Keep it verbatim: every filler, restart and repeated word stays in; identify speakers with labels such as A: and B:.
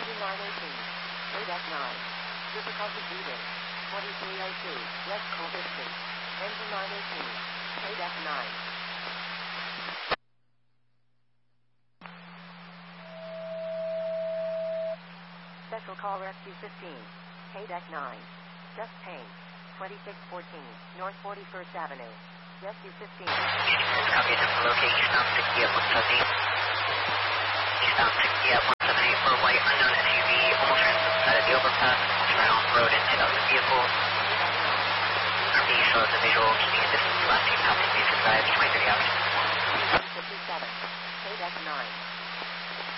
A: Engine nine eighteen. K nine. Difficulty reading. twenty-three oh two. West Culver Street. Engine nine eighteen. K nine. Special call rescue fifteen. K nine. Just Payne. twenty-six fourteen. North forty-first Avenue. Rescue fifteen.
B: Copy, locate eastbound sixty at one seventy. Eastbound sixty at one seventy for a white unknown S U V, almost ran outside of the overpass, almost ran off the road and hit other vehicles. R P shows the visual, keeping a distance to last team, passing base inside twenty-three hours.
A: fifty-seven. K nine.